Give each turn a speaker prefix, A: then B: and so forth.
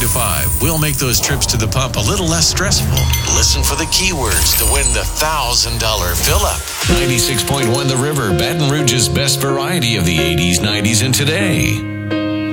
A: 5, we'll make those trips to the pump a little less stressful. Listen for the keywords to win the $1,000 fill-up. 96.1 The River, Baton Rouge's best variety of the 80s, 90s, and today.